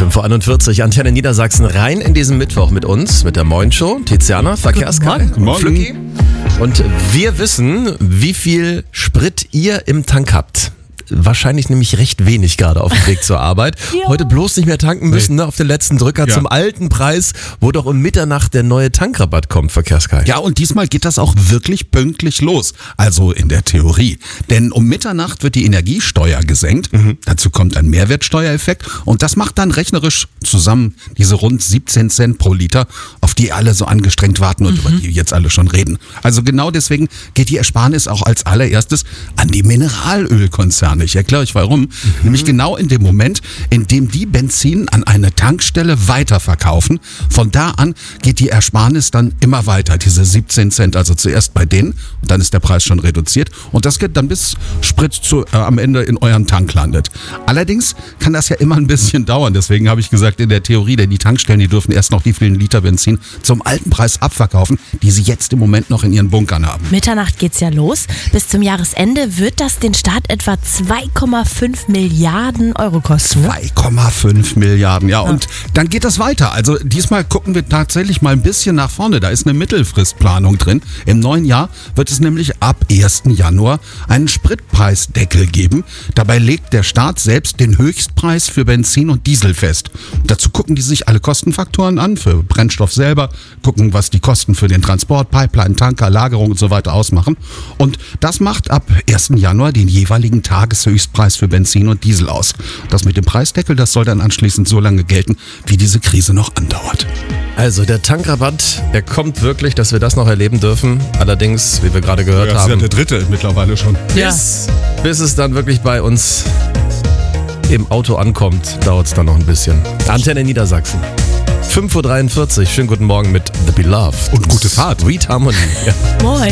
5:41 Uhr, Antenne Niedersachsen, rein in diesen Mittwoch mit uns, mit der Moin-Show. Tiziana, Verkehrskai, Flücki. Und wir wissen, wie viel Sprit ihr im Tank habt. Wahrscheinlich nämlich recht wenig gerade auf dem Weg zur Arbeit. Ja. Heute bloß nicht mehr tanken müssen, ne, auf den letzten Drücker zum alten Preis, wo doch um Mitternacht der neue Tankrabatt kommt, Verkehrskai. Ja, und diesmal geht das auch wirklich pünktlich los. Also in der Theorie. Denn um Mitternacht wird die Energiesteuer gesenkt. Dazu kommt ein Mehrwertsteuereffekt. Und das macht dann rechnerisch zusammen diese rund 17 Cent pro Liter, auf die alle so angestrengt warten und über die jetzt alle schon reden. Also genau deswegen geht die Ersparnis auch als allererstes an die Mineralölkonzerne. Ich erkläre euch warum. Nämlich genau in dem Moment, in dem die Benzin an eine Tankstelle weiterverkaufen. Von da an geht die Ersparnis dann immer weiter. Diese 17 Cent, also zuerst bei denen, und dann ist der Preis schon reduziert. Und das geht dann bis Sprit am Ende in eurem Tank landet. Allerdings kann das ja immer ein bisschen dauern. Deswegen habe ich gesagt, in der Theorie, denn die Tankstellen, die dürfen erst noch die vielen Liter Benzin zum alten Preis abverkaufen, die sie jetzt im Moment noch in ihren Bunkern haben. Mitternacht geht's ja los. Bis zum Jahresende wird das den Staat etwa 2,5 Milliarden Euro kosten. 2,5 Milliarden, ja. Und dann geht das weiter. Also diesmal gucken wir tatsächlich mal ein bisschen nach vorne. Da ist eine Mittelfristplanung drin. Im neuen Jahr wird es nämlich ab 1. Januar einen Spritpreisdeckel geben. Dabei legt der Staat selbst den Höchstpreis für Benzin und Diesel fest. Dazu gucken die sich alle Kostenfaktoren an, für Brennstoff selber, gucken, was die Kosten für den Transport, Pipeline, Tanker, Lagerung und so weiter ausmachen. Und das macht ab 1. Januar den jeweiligen Tageshöchstpreis für Benzin und Diesel aus. Das mit dem Preisdeckel, das soll dann anschließend so lange gelten, wie diese Krise noch andauert. Also der Tankrabatt, der kommt wirklich, dass wir das noch erleben dürfen. Allerdings, wie wir gerade gehört haben. Das ist ja der dritte mittlerweile schon. Bis es dann wirklich bei uns im Auto ankommt, dauert es dann noch ein bisschen. Antenne Niedersachsen. 5:43 Uhr, schönen guten Morgen mit The Beloved. Und gute Fahrt. Sweet Harmony. Ja. Moin.